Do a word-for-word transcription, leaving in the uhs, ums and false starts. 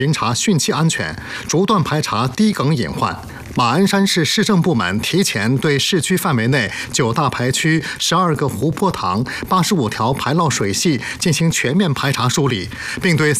巡查汛期安全，逐段排查低梗隐患。马鞍山市市政部门提前对市区范围内九大排区、十二个湖泊塘、八十五条排涝水系进行全面排查梳理，并对